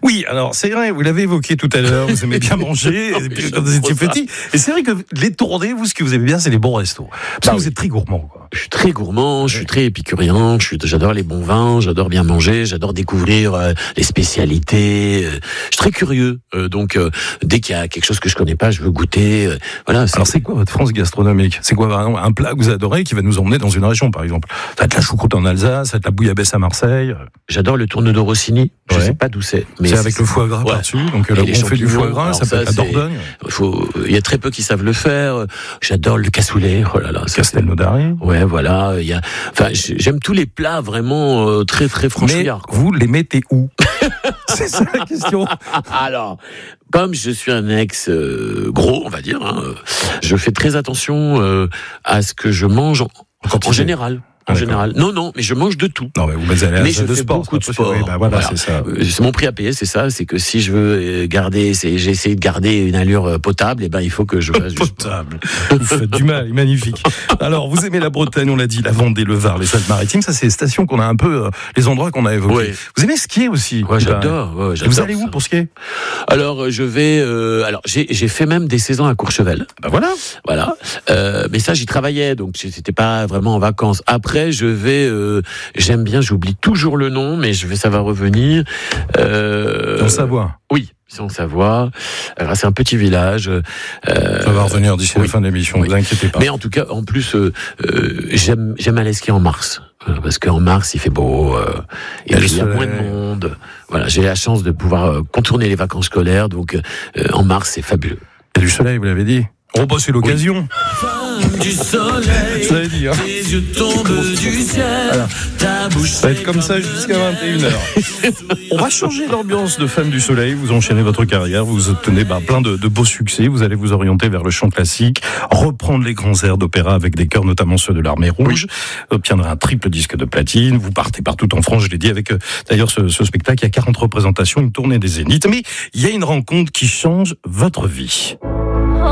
Oui, alors c'est vrai, vous l'avez évoqué tout à l'heure, vous aimez bien manger et puis, quand vous étiez petit. Et c'est vrai que les tournées, vous, ce que vous aimez bien, c'est les bons restos. Parce que vous êtes très gourmand, quoi. Je suis très gourmand, je suis très épicurien, j'adore les bons vins, j'adore bien manger, j'adore découvrir les spécialités. Je suis très curieux, donc dès qu'il y a quelque chose que je connais pas, je veux goûter. Voilà. Alors c'est quoi votre France gastronomique? C'est quoi par exemple un plat que vous adorez qui va nous emmener dans une région, par exemple? Ça va être la choucroute en Alsace, ça va être la bouillabaisse à Marseille. J'adore le tourne de Rossini. Je sais pas d'où c'est, mais c'est avec le foie gras par-dessus. Donc là où on fait du foie gras, ça peut être la Dordogne. Il y a très peu qui savent le faire. J'adore le cassoulet. Oh là là, Castelnaudary. Ouais, voilà. J'aime tous les plats vraiment très très franchouillards. Mais vous les mettez où? C'est ça la question. Alors, comme je suis un ex gros, on va dire, je fais très attention à ce que je mange en général. En général. Non, mais je mange de tout. Non, mais vous allez à la salle de sport. Beaucoup de sport. Oui, voilà. C'est ça. C'est mon prix à payer, c'est ça. C'est que si je veux j'ai essayé de garder une allure potable, et ben il faut que je fasse potable. Vous faites du mal, magnifique. Alors, vous aimez la Bretagne, on l'a dit, la Vendée, le Var, les Alpes-Maritimes. Ça, c'est les stations qu'on a un peu, les endroits qu'on a évoqués. Ouais. Vous aimez skier aussi? Ouais, j'adore. Vous allez où pour skier? Alors, je vais. J'ai fait même des saisons à Courchevel. Ben voilà. Mais ça, j'y travaillais, donc c'était pas vraiment en vacances. Après, je vais, j'aime bien, j'oublie toujours le nom, mais ça va revenir. En Savoie. Oui, c'est en Savoie. Alors, c'est un petit village. Ça va revenir d'ici la fin de l'émission, ne vous inquiétez pas. Mais en tout cas, en plus, j'aime aller skier en mars. Parce qu'en mars, il fait beau, et il y a moins de monde. Voilà, j'ai la chance de pouvoir contourner les vacances scolaires, donc en mars, c'est fabuleux. Il y a du soleil, vous l'avez dit. Oh bah c'est l'occasion. Du soleil, je l'avais dit, tes yeux tombent du ciel, voilà. Ta bouche ça va être comme ça jusqu'à 21h. On va changer l'ambiance de Femme du Soleil. Vous enchaînez votre carrière, vous obtenez plein de beaux succès. Vous allez vous orienter vers le chant classique, reprendre les grands airs d'opéra avec des chœurs, notamment ceux de l'Armée Rouge. Obtiendrez un triple disque de platine. Vous partez partout en France, je l'ai dit, avec d'ailleurs ce spectacle. Il y a 40 représentations, une tournée des Zéniths. Mais il y a une rencontre qui change votre vie.